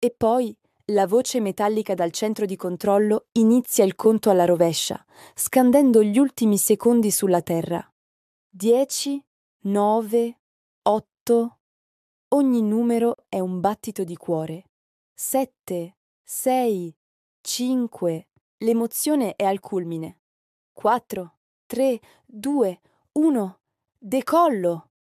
E poi la voce metallica dal centro di controllo inizia il conto alla rovescia, scandendo gli ultimi secondi sulla Terra. 10, 9, 8. Ogni numero è un battito di cuore. 7, 6, 5. L'emozione è al culmine. 4, 3, 2, 1. Decollo!